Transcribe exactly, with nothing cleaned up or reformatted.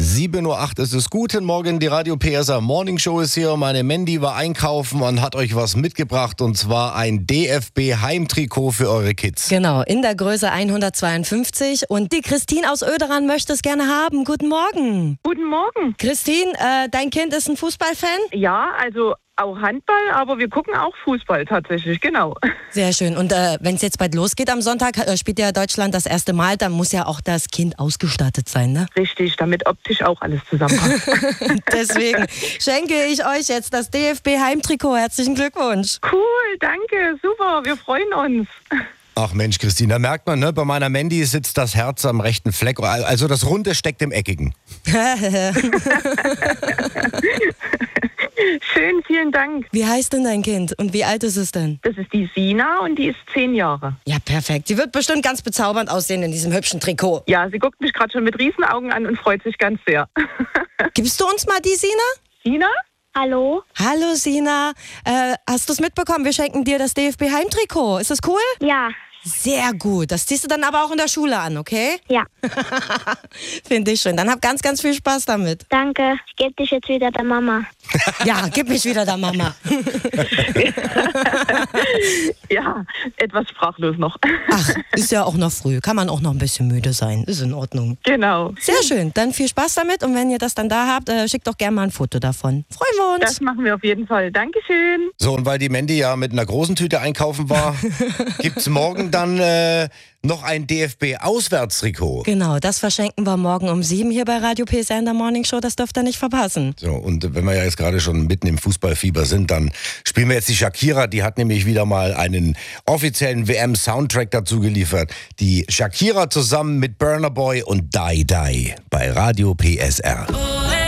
sieben Uhr acht ist es. Guten Morgen, die Radio P S R Morning Show ist hier. Meine Mandy war einkaufen und hat euch was mitgebracht, und zwar ein D F B Heimtrikot für eure Kids. Genau, in der Größe hundertzweiundfünfzig, und die Christine aus Oederan möchte es gerne haben. Guten Morgen. Guten Morgen. Christine, äh, dein Kind ist ein Fußballfan? Ja, also auch Handball, aber wir gucken auch Fußball tatsächlich, genau. Sehr schön. Und äh, wenn es jetzt bald losgeht am Sonntag, äh, spielt ja Deutschland das erste Mal, dann muss ja auch das Kind ausgestattet sein, ne? Richtig, damit optisch auch alles zusammenpasst. Deswegen schenke ich euch jetzt das D F B Heimtrikot. Herzlichen Glückwunsch. Cool, danke, super, wir freuen uns. Ach Mensch, Christine, da merkt man, ne, bei meiner Mandy sitzt das Herz am rechten Fleck. Also das Runde steckt im Eckigen. Schön, vielen Dank. Wie heißt denn dein Kind und wie alt ist es denn? Das ist die Sina und die ist zehn Jahre. Ja, perfekt. Die wird bestimmt ganz bezaubernd aussehen in diesem hübschen Trikot. Ja, sie guckt mich gerade schon mit Riesenaugen an und freut sich ganz sehr. Gibst du uns mal die, Sina? Sina? Hallo? Hallo, Sina. Äh, hast du es mitbekommen? Wir schenken dir das D F B Heimtrikot. Ist das cool? Ja. Sehr gut. Das ziehst du dann aber auch in der Schule an, okay? Ja. Finde ich schön. Dann hab ganz, ganz viel Spaß damit. Danke. Ich gebe dich jetzt wieder der Mama. Ja, gib mich wieder der Mama. Ja, etwas sprachlos noch. Ach, ist ja auch noch früh. Kann man auch noch ein bisschen müde sein. Ist in Ordnung. Genau. Sehr schön. Dann viel Spaß damit. Und wenn ihr das dann da habt, äh, schickt doch gerne mal ein Foto davon. Freuen wir uns. Das machen wir auf jeden Fall. Dankeschön. So, und weil die Mandy ja mit einer großen Tüte einkaufen war, gibt's morgen dann äh, noch ein D F B-Auswärtstrikot. Genau, das verschenken wir morgen um sieben hier bei Radio P S R in der Morning Show. Das dürft ihr nicht verpassen. So, und wenn wir ja jetzt gerade schon mitten im Fußballfieber sind, dann spielen wir jetzt die Shakira. Die hat nämlich wieder mal einen offiziellen W M-Soundtrack dazu geliefert. Die Shakira zusammen mit Burna Boy und Die Die bei Radio P S R.